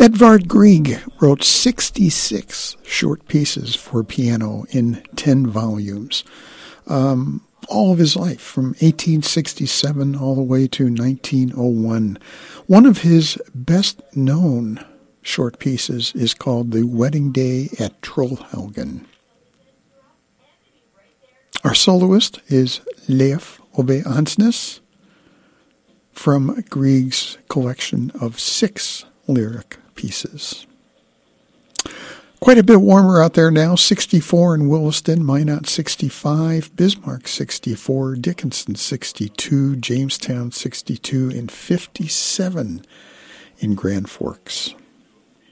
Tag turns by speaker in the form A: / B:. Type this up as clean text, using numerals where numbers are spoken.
A: Edvard Grieg wrote 66 short pieces for piano in 10 volumes. All of his life, from 1867 all the way to 1901. One of his best-known short pieces is called The Wedding Day at Trollhaugen. Our soloist is Leif Ove Ansnes from Grieg's collection of 6 lyric pieces. Quite a bit warmer out there now. 64 in Williston, Minot 65, Bismarck 64, Dickinson 62, Jamestown 62, and 57 in Grand Forks.